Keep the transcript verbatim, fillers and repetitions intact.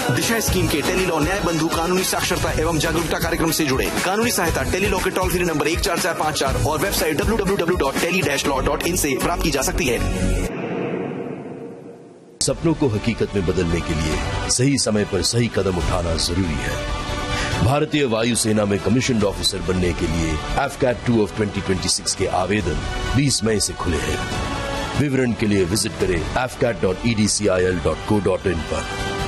दिशा scheme के Tele-Law न्याय बंधु कानूनी साक्षरता एवं जागरूकता कार्यक्रम से जुड़े। कानूनी सहायता टेलीलॉ के टोल फ्री नंबर एक चार चार पाँच चार और website W W W dot tele dash law dot in से प्राप्त की जा सकती है। सपनों को हकीकत में बदलने के लिए सही समय पर सही कदम उठाना जरूरी है। भारतीय वायुसेना में कमीशन्ड ऑफिसर बनने के लिए F cat two of twenty twenty six के आवेदन बीस मई से खुले हैं। विवरण के लिए विजिट करें F cat dot E D C I L dot co dot in पर।